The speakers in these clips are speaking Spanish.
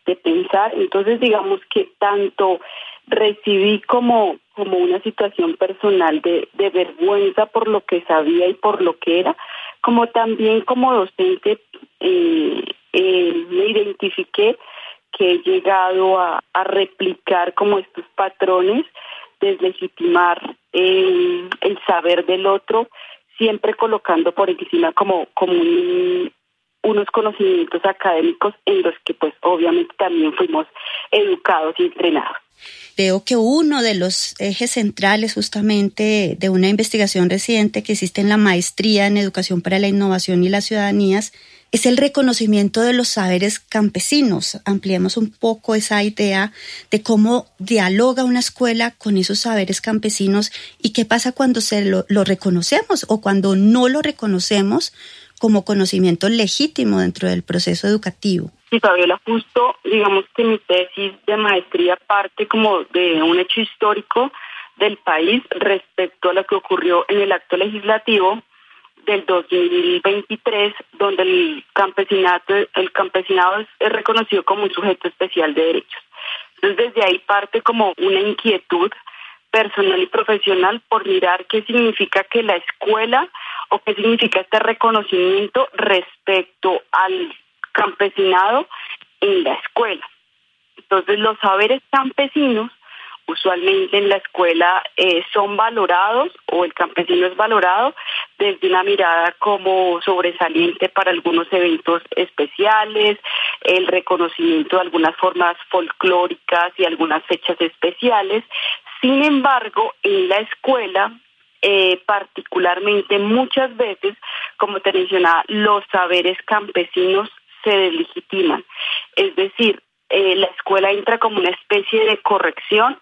de pensar. Entonces, digamos que tanto recibí como una situación personal de vergüenza por lo que sabía y por lo que era, como también como docente me identifiqué que he llegado a replicar como estos patrones, deslegitimar el saber del otro, siempre colocando por encima como unos conocimientos académicos en los que pues obviamente también fuimos educados y entrenados. Veo que uno de los ejes centrales justamente de una investigación reciente que existe en la maestría en Educación para la Innovación y las Ciudadanías es el reconocimiento de los saberes campesinos. Ampliemos un poco esa idea de cómo dialoga una escuela con esos saberes campesinos y qué pasa cuando lo reconocemos o cuando no lo reconocemos como conocimiento legítimo dentro del proceso educativo. Sí, Fabiola, justo digamos que mi tesis de maestría parte como de un hecho histórico del país respecto a lo que ocurrió en el acto legislativo del 2023, donde el campesinado es reconocido como un sujeto especial de derechos. Entonces, desde ahí parte como una inquietud personal y profesional por mirar qué significa que la escuela o qué significa este reconocimiento respecto al campesinado en la escuela. Entonces, los saberes campesinos usualmente en la escuela son valorados o el campesino es valorado desde una mirada como sobresaliente para algunos eventos especiales, el reconocimiento de algunas formas folclóricas y algunas fechas especiales. Sin embargo, en la escuela, particularmente muchas veces, como te mencionaba, los saberes campesinos se deslegitiman. Es decir, la escuela entra como una especie de corrección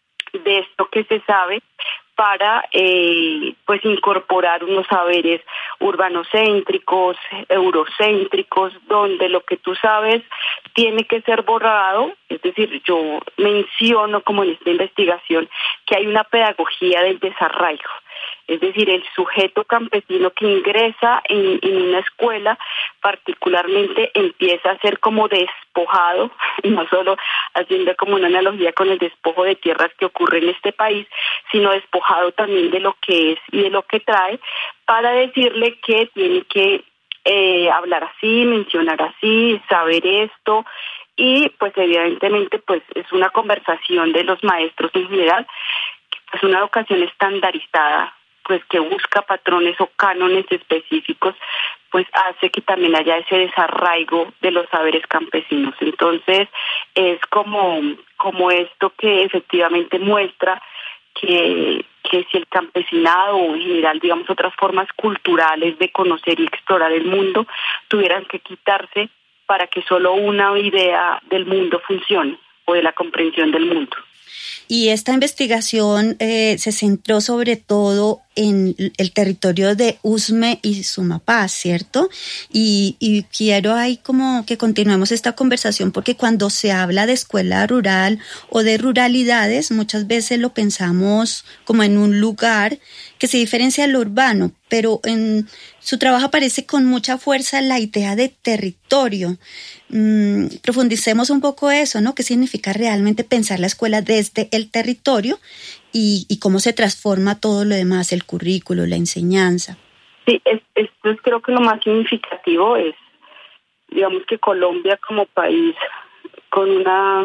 de esto que se sabe para pues incorporar unos saberes urbanocéntricos, eurocéntricos, donde lo que tú sabes tiene que ser borrado. Es decir, yo menciono como en esta investigación que hay una pedagogía del desarraigo. Es decir, el sujeto campesino que ingresa en una escuela particularmente empieza a ser como despojado, y no solo haciendo como una analogía con el despojo de tierras que ocurre en este país, sino despojado también de lo que es y de lo que trae, para decirle que tiene que hablar así, mencionar así, saber esto, y pues evidentemente pues es una conversación de los maestros en general, que es una educación estandarizada, pues que busca patrones o cánones específicos, pues hace que también haya ese desarraigo de los saberes campesinos. Entonces, es como esto que efectivamente muestra que si el campesinado o en general, digamos, otras formas culturales de conocer y explorar el mundo tuvieran que quitarse para que solo una idea del mundo funcione o de la comprensión del mundo. Y esta investigación se centró sobre todo en el territorio de Usme y Sumapaz, ¿cierto? Y quiero ahí como que continuemos esta conversación porque cuando se habla de escuela rural o de ruralidades, muchas veces lo pensamos como en un lugar que se diferencia de lo urbano, pero en su trabajo aparece con mucha fuerza la idea de territorio. Profundicemos un poco eso, ¿no? ¿Qué significa realmente pensar la escuela desde el territorio y cómo se transforma todo lo demás, el currículo, la enseñanza? Sí, esto es creo que lo más significativo es, digamos que Colombia como país con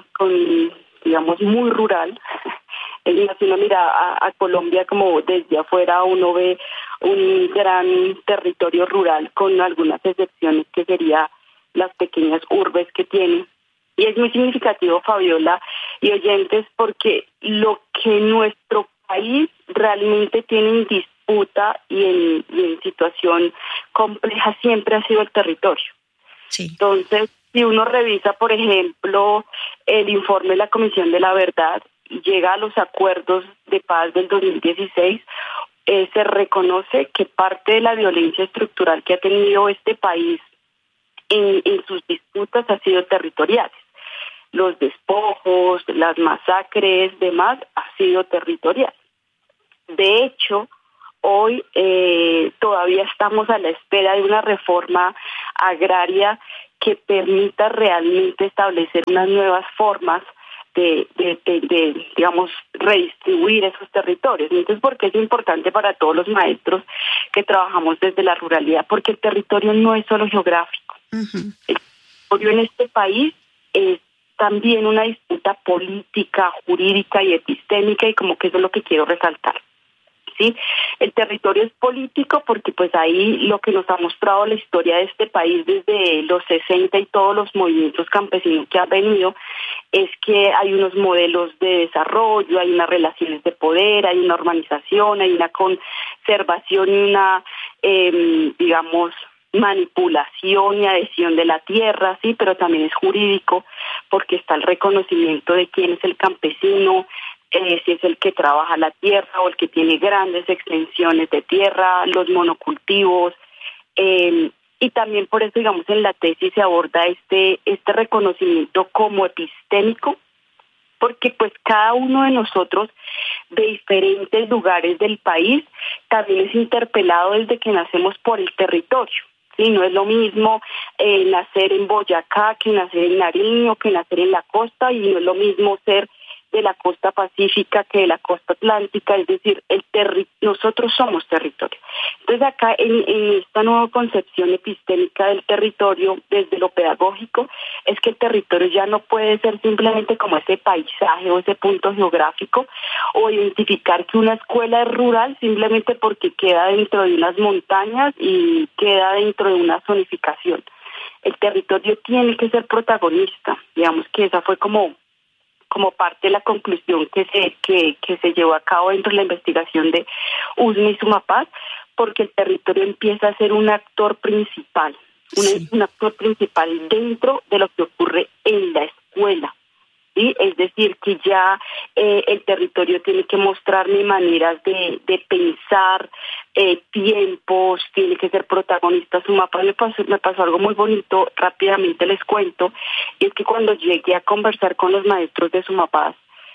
digamos, muy rural. Si uno mira a Colombia como desde afuera, uno ve un gran territorio rural con algunas excepciones que sería las pequeñas urbes que tiene. Y es muy significativo, Fabiola y oyentes, porque lo que nuestro país realmente tiene en disputa y en situación compleja siempre ha sido el territorio. Sí. Entonces, si uno revisa, por ejemplo, el informe de la Comisión de la Verdad y llega a los acuerdos de paz del 2016, se reconoce que parte de la violencia estructural que ha tenido este país en sus disputas ha sido territoriales. Los despojos, las masacres, demás, ha sido territorial. De hecho, hoy todavía estamos a la espera de una reforma agraria que permita realmente establecer unas nuevas formas de digamos, redistribuir esos territorios. Entonces, ¿por qué es importante para todos los maestros que trabajamos desde la ruralidad? Porque el territorio no es solo geográfico. Uh-huh. El territorio en este país es también una disputa política, jurídica y epistémica, y como que eso es lo que quiero resaltar. ¿Sí? El territorio es político porque pues ahí lo que nos ha mostrado la historia de este país desde los 60 y todos los movimientos campesinos que han venido es que hay unos modelos de desarrollo, hay unas relaciones de poder, hay una urbanización, hay una conservación y una, digamos, manipulación y adhesión de la tierra, sí, pero también es jurídico porque está el reconocimiento de quién es el campesino, si es el que trabaja la tierra o el que tiene grandes extensiones de tierra, los monocultivos, y también por eso, digamos, en la tesis se aborda este reconocimiento como epistémico, porque pues cada uno de nosotros de diferentes lugares del país también es interpelado desde que nacemos por el territorio. Sí, no es lo mismo nacer en Boyacá que nacer en Nariño, que nacer en la costa, y no es lo mismo ser de la costa pacífica que de la costa atlántica, es decir, nosotros somos territorio. Entonces acá en esta nueva concepción epistémica del territorio, desde lo pedagógico, es que el territorio ya no puede ser simplemente como ese paisaje o ese punto geográfico, o identificar que una escuela es rural simplemente porque queda dentro de unas montañas y queda dentro de una zonificación. El territorio tiene que ser protagonista, digamos que esa fue como parte de la conclusión que se llevó a cabo dentro de la investigación de USME y Sumapaz, porque el territorio empieza a ser un actor principal, un actor principal dentro de lo que ocurre en la escuela. ¿Sí? Es decir, que ya el territorio tiene que mostrarme maneras de pensar, tiempos, tiene que ser protagonista. Sumapaz me pasó algo muy bonito, rápidamente les cuento, y es que cuando llegué a conversar con los maestros de Sumapaz,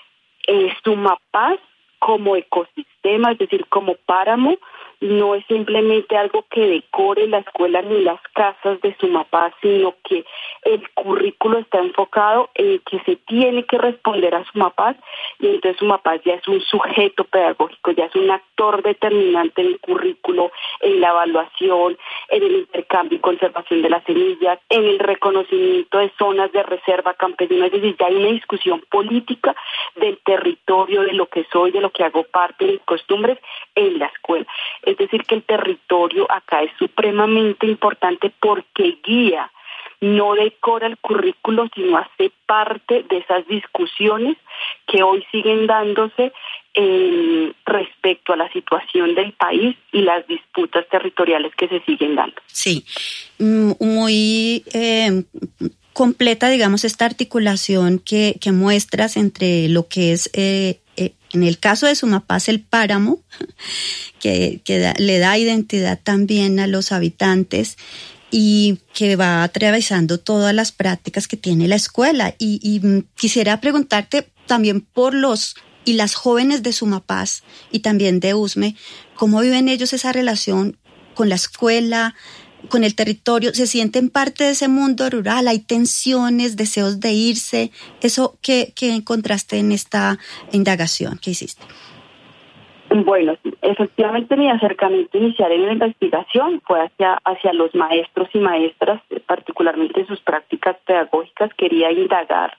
Sumapaz como ecosistema, es decir, como páramo, no es simplemente algo que decore la escuela ni las casas de Sumapaz, sino que el currículo está enfocado en que se tiene que responder a Sumapaz, y entonces Sumapaz ya es un sujeto pedagógico, ya es un actor determinante en el currículo, en la evaluación, en el intercambio y conservación de las semillas, en el reconocimiento de zonas de reserva campesina. Es decir, ya hay una discusión política del territorio, de lo que soy, de lo que hago parte, de mis costumbres en la escuela. Es decir, que el territorio acá es supremamente importante porque guía, no decora el currículo, sino hace parte de esas discusiones que hoy siguen dándose respecto a la situación del país y las disputas territoriales que se siguen dando. Sí, muy completa, digamos, esta articulación que muestras entre lo que es, en el caso de Sumapaz, el páramo, que le da identidad también a los habitantes y que va atravesando todas las prácticas que tiene la escuela. Y quisiera preguntarte también por los y las jóvenes de Sumapaz y también de USME, ¿cómo viven ellos esa relación con la escuela, con el territorio? ¿Se sienten parte de ese mundo rural? ¿Hay tensiones, deseos de irse? ¿Eso qué encontraste en esta indagación que hiciste? Bueno, efectivamente mi acercamiento inicial en la investigación fue hacia los maestros y maestras, particularmente en sus prácticas pedagógicas. Quería indagar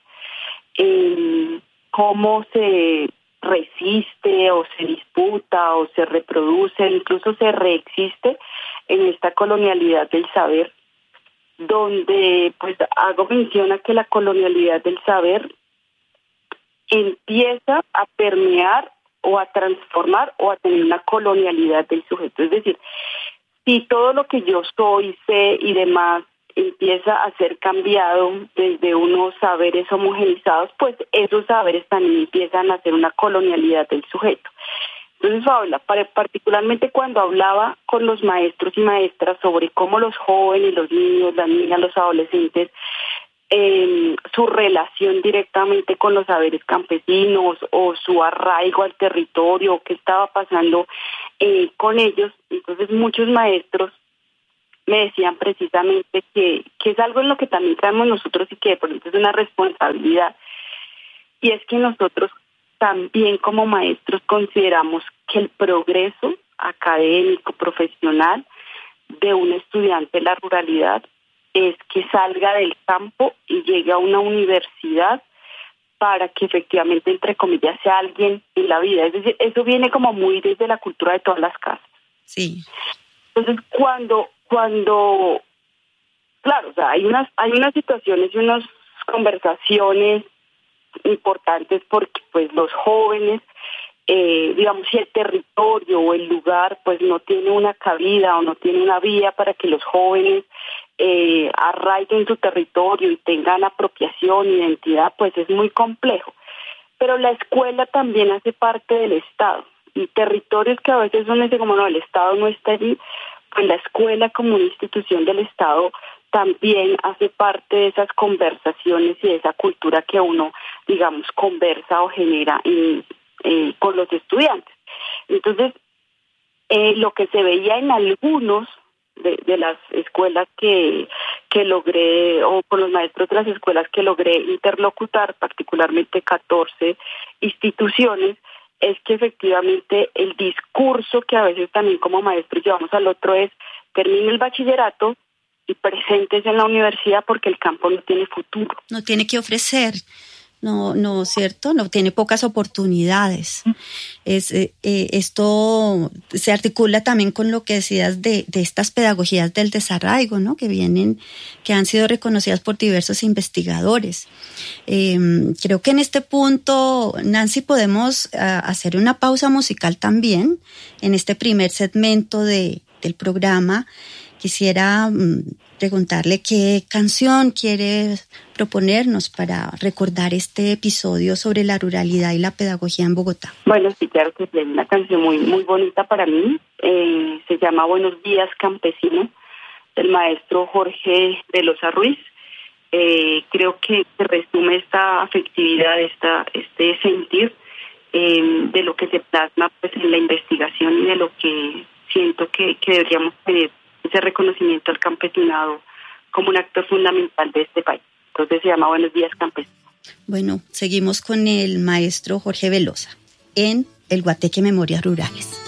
en cómo se resiste o se disputa o se reproduce, incluso se reexiste en esta colonialidad del saber, donde pues hago mención a que la colonialidad del saber empieza a permear o a transformar o a tener una colonialidad del sujeto. Es decir, si todo lo que yo soy, sé y demás empieza a ser cambiado desde unos saberes homogenizados, pues esos saberes también empiezan a ser una colonialidad del sujeto. Entonces, particularmente cuando hablaba con los maestros y maestras sobre cómo los jóvenes, los niños, las niñas, los adolescentes, su relación directamente con los saberes campesinos o su arraigo al territorio, qué estaba pasando con ellos. Entonces muchos maestros me decían precisamente que es algo en lo que también traemos nosotros y que de pronto es una responsabilidad, y es que nosotros también como maestros consideramos que el progreso académico, profesional de un estudiante de la ruralidad es que salga del campo y llegue a una universidad para que efectivamente, entre comillas, sea alguien en la vida. Es decir, eso viene como muy desde la cultura de todas las casas. Sí. Entonces, cuando claro, o sea, hay unas situaciones y unas conversaciones importantes porque pues los jóvenes, digamos, si el territorio o el lugar pues no tiene una cabida o no tiene una vía para que los jóvenes arraiguen su territorio y tengan apropiación, identidad, pues es muy complejo. Pero la escuela también hace parte del Estado, y territorios que a veces uno dice como no, el Estado no está allí, pues la escuela como una institución del Estado también hace parte de esas conversaciones y de esa cultura que uno, digamos, conversa o genera con los estudiantes. Entonces, lo que se veía en algunos de las escuelas que logré, o con los maestros de las escuelas que logré interlocutar, particularmente 14 instituciones, es que efectivamente el discurso que a veces también como maestros llevamos al otro es: termine el bachillerato y preséntese en la universidad porque el campo no tiene futuro. No tiene que ofrecer. No, ¿cierto? No tiene pocas oportunidades. Esto se articula también con lo que decías de estas pedagogías del desarraigo, ¿no? Que han sido reconocidas por diversos investigadores. Creo que en este punto, Nancy, podemos hacer una pausa musical también en este primer segmento del programa. Quisiera preguntarle qué canción quiere proponernos para recordar este episodio sobre la ruralidad y la pedagogía en Bogotá. Bueno, sí, claro que es una canción muy, muy bonita para mí. Se llama Buenos días, campesino, del maestro Jorge Velosa Ruiz. Creo que resume esta afectividad, este sentir de lo que se plasma pues en la investigación y de lo que siento que deberíamos tener ese reconocimiento al campesinado como un actor fundamental de este país. Entonces se llama Buenos días, campesino. Bueno, seguimos con el maestro Jorge Velosa en el Guateque Memorias Rurales.